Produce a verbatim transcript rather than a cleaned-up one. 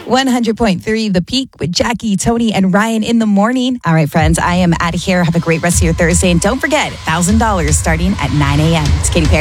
one hundred point three The Peak with Jackie, Tony, and Ryan in the morning. All right, friends, I am out of here. Have a great rest of your Thursday. And don't forget, one thousand dollars starting at nine a.m. It's Katy Perry.